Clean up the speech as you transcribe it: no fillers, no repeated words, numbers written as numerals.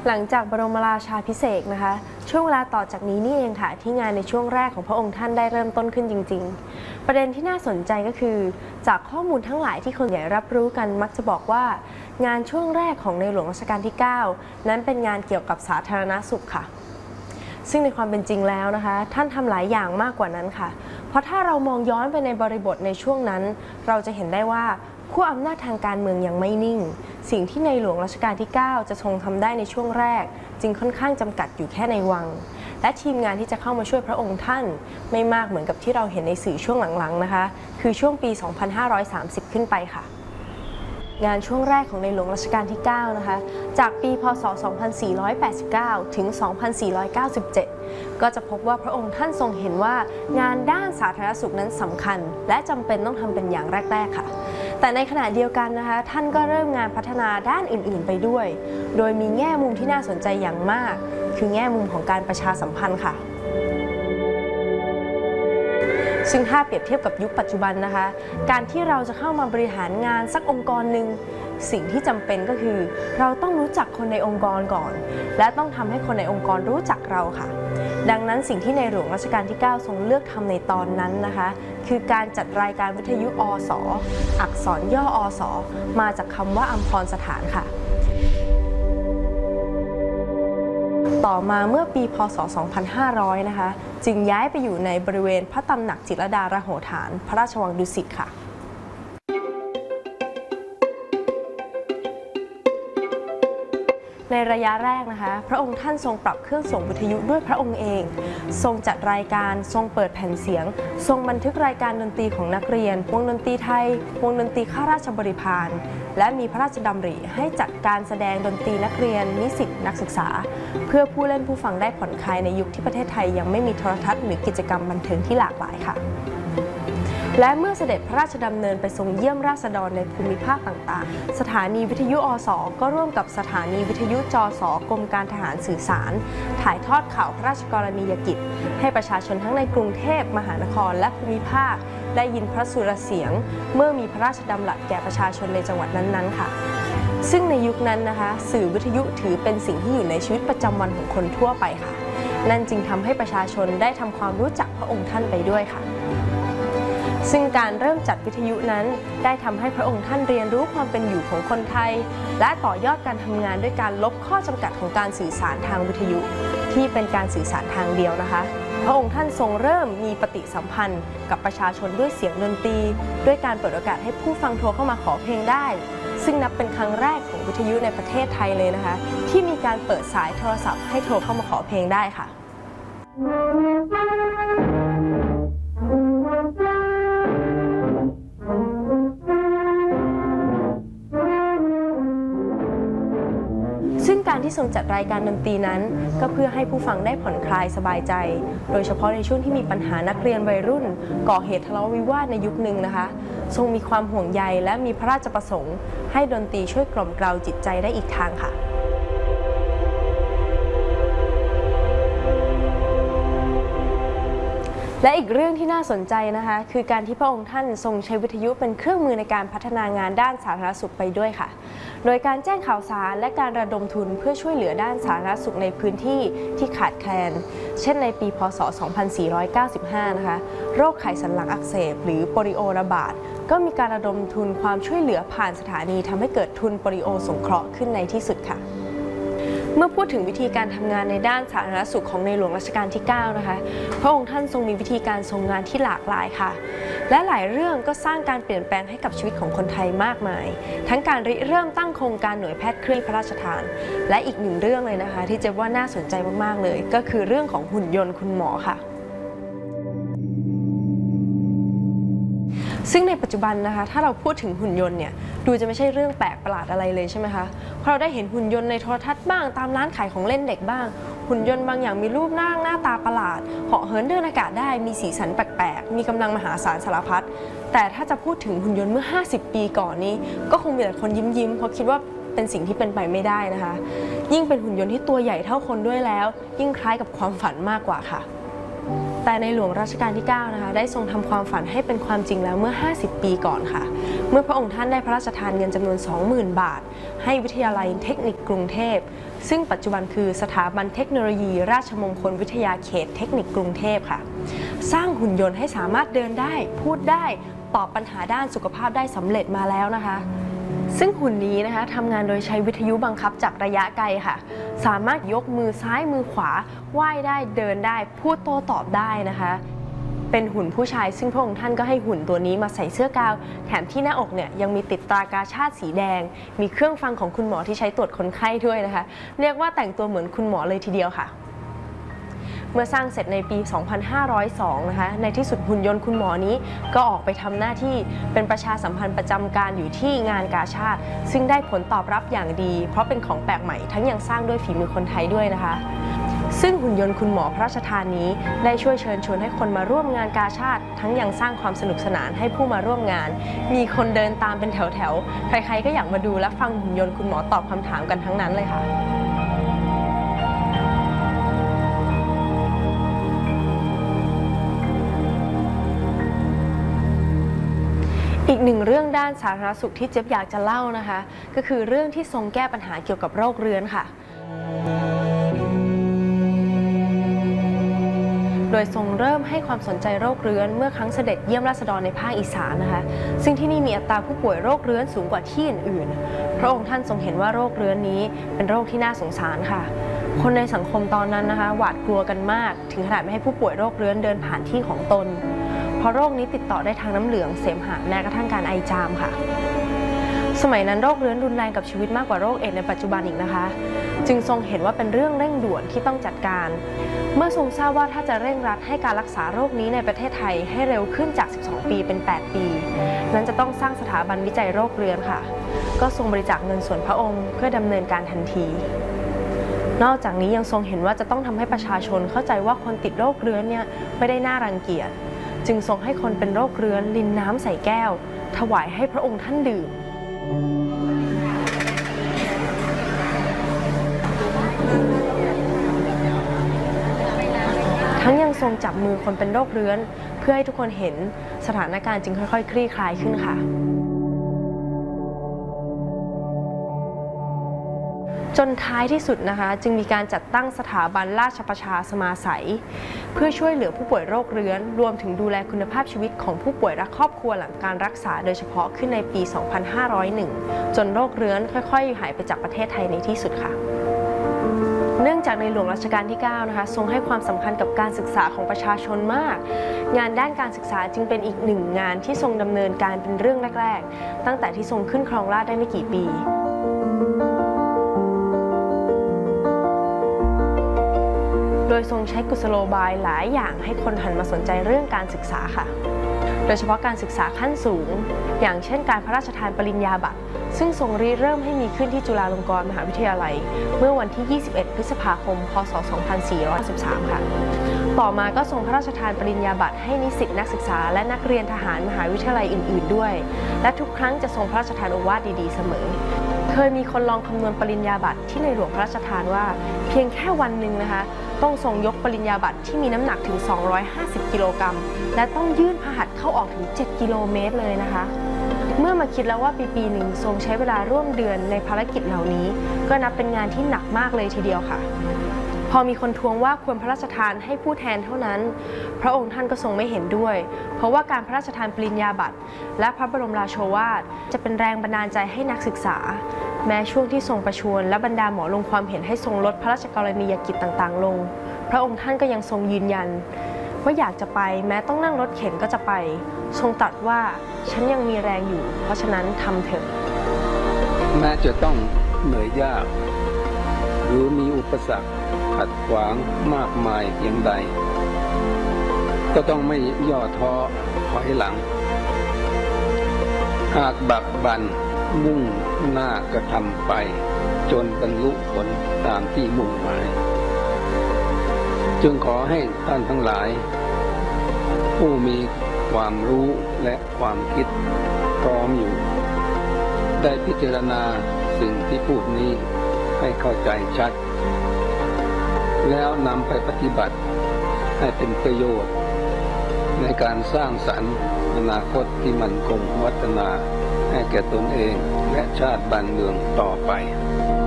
หลังจากบรมราชาภิเษกนะคะช่วงเวลาต่อจากนี้นี่เองค่ะที่งานในช่วงแรกของพระองค์ท่านได้เริ่มต้นขึ้นจริงๆประเด็นที่น่าสนใจก็คือจากข้อมูลทั้งหลายที่คนใหญ่รับรู้กันมักจะบอกว่างานช่วงแรกของในหลวงรัชกาลที่ 9นั้นเป็นงานเกี่ยวกับสาธารณสุขค่ะซึ่งในความเป็นจริงแล้วนะคะท่านทำหลายอย่างมากกว่านั้นค่ะเพราะถ้าเรามองย้อนไปในบริบทในช่วงนั้นเราจะเห็นได้ว่าขั้วอำนาจทางการเมืองยังไม่นิ่งสิ่งที่ในหลวงรัชกาลที่ 9จะทรงทำได้ในช่วงแรกจึงค่อนข้างจำกัดอยู่แค่ในวังและทีมงานที่จะเข้ามาช่วยพระองค์ท่านไม่มากเหมือนกับที่เราเห็นในสื่อช่วงหลังๆนะคะคือช่วงปี 2530 ขึ้นไปค่ะงานช่วงแรกของในหลวงรัชกาลที่ 9 นะคะจากปีพ.ศ. 2489 ถึง 2497 ก็จะพบว่าพระองค์ท่านทรงเห็นว่างานด้านสาธารณสุขนั้นสำคัญและจำเป็นต้องทำเป็นอย่างแรกๆค่ะแต่ในขณะเดียวกันนะคะท่านก็เริ่มงานพัฒนาด้านอื่นๆไปด้วยโดยมีแง่มุมที่น่าสนใจอย่างมากคือแง่มุมของการประชาสัมพันธ์ค่ะซึ่งถ้าเปรียบเทียบกับยุคปัจจุบันนะคะการที่เราจะเข้ามาบริหารงานสักองค์กรหนึ่งสิ่งที่จำเป็นก็คือเราต้องรู้จักคนในองค์กรก่อนและต้องทำให้คนในองค์กรรู้จักเราค่ะดังนั้นสิ่งที่ในหลวงรัชกาลที่ 9 ทรงเลือกทำในตอนนั้นนะคะคือการจัดรายการวิทยุอส.อักษรย่ออส.มาจากคำว่าอัมพรสถานค่ะต่อมาเมื่อปีพ.ศ. 2500 นะคะจึงย้ายไปอยู่ในบริเวณพระตำหนักจิตรลดาระโหฐานพระราชวังดุสิตค่ะในระยะแรกนะคะพระองค์ท่านทรงปรับเครื่องส่งวิทยุด้วยพระองค์เองทรงจัดรายการทรงเปิดแผ่นเสียงทรงบันทึกรายการดนตรีของนักเรียนวงดนตรีไทยวงดนตรีข้าราชบริพารและมีพระราชดำริให้จัดการแสดงดนตรีนักเรียนนิสิตนักศึกษาเพื่อผู้เล่นผู้ฟังได้ผ่อนคลายในยุคที่ประเทศไทยยังไม่มีโทรทัศน์หรือกิจกรรมบันเทิงที่หลากหลายค่ะและเมื่อเสด็จพระราชดำเนินไปทรงเยี่ยมราษฎรในภูมิภาคต่างๆสถานีวิทยุอส.ก็ร่วมกับสถานีวิทยุจส.กรมการทหารสื่อสารถ่ายทอดข่าวพระราชกรณียกิจให้ประชาชนทั้งในกรุงเทพมหานครและภูมิภาคได้ยินพระสุรเสียงเมื่อมีพระราชดำรัสแก่ประชาชนในจังหวัดนั้นๆค่ะซึ่งในยุคนั้นนะคะสื่อวิทยุถือเป็นสิ่งที่อยู่ในชีวิตประจำวันของคนทั่วไปค่ะนั่นจึงทำให้ประชาชนได้ทำความรู้จักพระองค์ท่านไปด้วยค่ะซึ่งการเริ่มจัดวิทยุนั้นได้ทำให้พระองค์ท่านเรียนรู้ความเป็นอยู่ของคนไทยและต่อยอดการทำงานด้วยการลบข้อจำกัดของการสื่อสารทางวิทยุที่เป็นการสื่อสารทางเดียวนะคะพระองค์ท่านทรงเริ่มมีปฏิสัมพันธ์กับประชาชนด้วยเสียงดนตรีด้วยการเปิดโอกาสให้ผู้ฟังโทรเข้ามาขอเพลงได้ซึ่งนับเป็นครั้งแรกของวิทยุในประเทศไทยเลยนะคะที่มีการเปิดสายโทรศัพท์ให้โทรเข้ามาขอเพลงได้ค่ะซึ่งการที่ทรงจัดรายการดนตรีนั้นก็เพื่อให้ผู้ฟังได้ผ่อนคลายสบายใจโดยเฉพาะในช่วงที่มีปัญหานักเรียนวัยรุ่นก่อเหตุทะเลาะวิวาทในยุคหนึ่งนะคะทรงมีความห่วงใยและมีพระราชประสงค์ให้ดนตรีช่วยกล่อมเกลาจิตใจได้อีกทางค่ะและอีกเรื่องที่น่าสนใจนะคะคือการที่พระองค์ท่านทรงใช้วิทยุเป็นเครื่องมือในการพัฒนางานด้านสาธารณสุขไปด้วยค่ะโดยการแจ้งข่าวสารและการระดมทุนเพื่อช่วยเหลือด้านสาธารณสุขในพื้นที่ที่ขาดแคลนเช่นในปีพ.ศ. 2495 นะคะโรคไขสันหลังอักเสบหรือโปลิโอระบาดก็มีการระดมทุนความช่วยเหลือผ่านสถานีทำให้เกิดทุนโปลิโอสงเคราะห์ขึ้นในที่สุดค่ะเมื่อพูดถึงวิธีการทำงานในด้านสาธารณสุขของในหลวงรัชกาลที่ 9 นะคะพระองค์ท่านทรงมีวิธีการทรงงานที่หลากหลายค่ะและหลายเรื่องก็สร้างการเปลี่ยนแปลงให้กับชีวิตของคนไทยมากมายทั้งการริเริ่มตั้งโครงการหน่วยแพทย์เคลื่อนพระราชทานและอีกหนึ่งเรื่องเลยนะคะที่เจ๊ว่าน่าสนใจมากๆเลยก็คือเรื่องของหุ่นยนต์คุณหมอค่ะซึ่งในปัจจุบันนะคะถ้าเราพูดถึงหุ่นยนต์เนี่ยดูจะไม่ใช่เรื่องแปลกประหลาดอะไรเลยใช่ไหมคะเพราะเราได้เห็นหุ่นยนต์ในโทรทัศน์บ้างตามร้านขายของเล่นเด็กบ้างหุ่นยนต์บางอย่างมีรูปร่างหน้าตาประหลาดเหาะเหินเดินอากาศได้มีสีสันแปลกๆมีกำลังมหาศาลสารพัดแต่ถ้าจะพูดถึงหุ่นยนต์เมื่อ50 ปีก่อนนี้ก็คงมีแต่คนยิ้มเพราะคิดว่าเป็นสิ่งที่เป็นไปไม่ได้นะคะยิ่งเป็นหุ่นยนต์ที่ตัวใหญ่เท่าคนด้วยแล้วยิ่งคล้ายกับความฝันมากกว่าค่ะแต่ในหลวงรัชกาลที่ 9 นะคะได้ทรงทำความฝันให้เป็นความจริงแล้วเมื่อ50 ปีก่อนค่ะเมื่อพระองค์ท่านได้พระราชทานเงินจำนวน 20,000 บาทให้วิทยาลัยเทคนิคกรุงเทพซึ่งปัจจุบันคือสถาบันเทคโนโลยีราชมงคลวิทยาเขตเทคนิคกรุงเทพค่ะสร้างหุ่นยนต์ให้สามารถเดินได้พูดได้ตอบปัญหาด้านสุขภาพได้สำเร็จมาแล้วนะคะซึ่งหุ่นนี้นะคะทำงานโดยใช้วิทยุบังคับจากระยะไกลค่ะสามารถยกมือซ้ายมือขวาว่ายได้เดินได้พูดโต้ตอบได้นะคะเป็นหุ่นผู้ชายซึ่งพระองค์ท่านก็ให้หุ่นตัวนี้มาใส่เสื้อกาวแถมที่หน้าอกเนี่ยยังมีติดตรากาชาติสีแดงมีเครื่องฟังของคุณหมอที่ใช้ตรวจคนไข้ด้วยนะคะเรียกว่าแต่งตัวเหมือนคุณหมอเลยทีเดียวค่ะเมื่อสร้างเสร็จในปี 2502 นะคะในที่สุดหุ่นยนต์คุณหมอนี้ก็ออกไปทำหน้าที่เป็นประชาสัมพันธ์ประจำการอยู่ที่งานกาชาดซึ่งได้ผลตอบรับอย่างดีเพราะเป็นของแปลกใหม่ทั้งยังสร้างด้วยฝีมือคนไทยด้วยนะคะซึ่งหุ่นยนต์คุณหมอพระราชทานนี้ได้ช่วยเชิญชวนให้คนมาร่วมงานกาชาดทั้งยังสร้างความสนุกสนานให้ผู้มาร่วมงานมีคนเดินตามเป็นแถวๆใครๆก็อยากมาดูและฟังหุ่นยนต์คุณหมอตอบคำถามกันทั้งนั้นเลยค่ะอีกหนึ่งเรื่องด้านสาธารณสุขที่เจี๊ยบอยากจะเล่านะคะก็คือเรื่องที่ทรงแก้ปัญหาเกี่ยวกับโรคเรื้อนค่ะโดยทรงเริ่มให้ความสนใจโรคเรื้อนเมื่อครั้งเสด็จเยี่ยมราษฎรในภาคอีสานนะคะซึ่งที่นี่มีอัตราผู้ป่วยโรคเรื้อนสูงกว่าที่อื่นๆพระองค์ท่านทรงเห็นว่าโรคเรื้อนนี้เป็นโรคที่น่าสงสารค่ะคนในสังคมตอนนั้นนะคะหวาดกลัวกันมากถึงขนาดไม่ให้ผู้ป่วยโรคเรื้อนเดินผ่านที่ของตนเพราะโรคนี้ติดต่อได้ทางน้ำเหลืองเสมหะแม้กระทั่งการไอจามค่ะสมัยนั้นโรคเรื้อนรุนแรงกับชีวิตมากกว่าโรคเอดส์ในปัจจุบันอีกนะคะจึงทรงเห็นว่าเป็นเรื่องเร่งด่วนที่ต้องจัดการเมื่อทรงทราบว่าถ้าจะเร่งรัดให้การรักษาโรคนี้ในประเทศไทยให้เร็วขึ้นจาก 12 ปีเป็น 8 ปีนั้นจะต้องสร้างสถาบันวิจัยโรคเรื้อนค่ะก็ทรงบริจาคเงินส่วนพระองค์เพื่อดำเนินการทันทีนอกจากนี้ยังทรงเห็นว่าจะต้องทำให้ประชาชนเข้าใจว่าคนติดโรคเรื้อนเนี่ยไม่ได้น่ารังเกียจจึงทรงให้คนเป็นโรคเรื้อนรินน้ำใส่แก้วถวายให้พระองค์ท่านดื่มทั้งยังทรงจับมือคนเป็นโรคเรื้อนเพื่อให้ทุกคนเห็นสถานการณ์จึงค่อยๆคลี่คลายขึ้นค่ะจนท้ายที่สุดนะคะจึงมีการจัดตั้งสถาบันราชประชาสมาสัยเพื่อช่วยเหลือผู้ป่วยโรคเรื้อนรวมถึงดูแลคุณภาพชีวิตของผู้ป่วยและครอบครัวหลังการรักษาโดยเฉพาะขึ้นในปี 2501 จนโรคเรื้อนค่อยๆหายไปจากประเทศไทยในที่สุดค่ะเนื่องจากในหลวงรัชกาลที่ 9 นะคะทรงให้ความสำคัญกับการศึกษาของประชาชนมากงานด้านการศึกษาจึงเป็นอีกหนึ่งงานที่ทรงดำเนินการเป็นเรื่องแรกๆตั้งแต่ที่ทรงขึ้นครองราชย์ได้ไม่กี่ปีโดยทรงใช้กุศโลบายหลายอย่างให้คนหันมาสนใจเรื่องการศึกษาค่ะโดยเฉพาะการศึกษาขั้นสูงอย่างเช่นการพระราชทานปริญญาบัตรซึ่งทรงริเริ่มให้มีขึ้นที่จุฬาลงกรณ์มหาวิทยาลัยเมื่อวันที่ 21 พฤษภาคม พ.ศ. 2413 ค่ะต่อมาก็ทรงพระราชทานปริญญาบัตรให้นิสิตนักศึกษาและนักเรียนทหารมหาวิทยาลัยอื่นๆด้วยและทุกครั้งจะทรงพระราชทานโอวาทดีๆเสมอเคยมีคนลองคำนวณปริญญาบัตรที่ในหลวงพระราชทานว่าเพียงแค่วันหนึ่งนะคะต้องทรงยกปริญญาบัตรที่มีน้ำหนักถึง250 กิโลกรัมและต้องยื่นพหัตถ์เข้าออกถึง7 กิโลเมตรเลยนะคะเมื่อมาคิดแล้วว่าปีหนึ่งทรงใช้เวลาร่วมเดือนในภารกิจเหล่านี้ก็นับเป็นงานที่หนักมากเลยทีเดียวค่ะพอมีคนทวงว่าควรพระราชทานให้ผู้แทนเท่านั้นพระองค์ท่านก็ทรงไม่เห็นด้วยเพราะว่าการพระราชทานปริญญาบัตรและพระบรมราโชวาทจะเป็นแรงบันดาลใจให้นักศึกษาแม้ช่วงที่ทรงประชวรและบรรดาหมอลงความเห็นให้ทรงลดพระราชกรณียกิจต่างๆลงพระองค์ท่านก็ยังทรงยืนยันว่าอยากจะไปแม้ต้องนั่งรถเข็นก็จะไปทรงตรัสว่าฉันยังมีแรงอยู่เพราะฉะนั้นทำเถอะแม้จะต้องเหนื่อยยากหรือมีอุปสรรคขัดขวางมากมายเพียงใดก็ต้องไม่ย่อท้อถอยหลังหากบักบั่นมุ่งหน้ากระทำไปจนบรรลุผลตามที่มุ่งหมายจึงขอให้ท่านทั้งหลายผู้มีความรู้และความคิดพร้อมอยู่ได้พิจารณาสิ่งที่พูดนี้ให้เข้าใจชัดแล้วนำไปปฏิบัติให้เป็นประโยชน์ในการสร้างสรรค์อนาคตที่มั่นคงวัฒนาให้แก่ตนเองและชาติบ้านเมืองต่อไป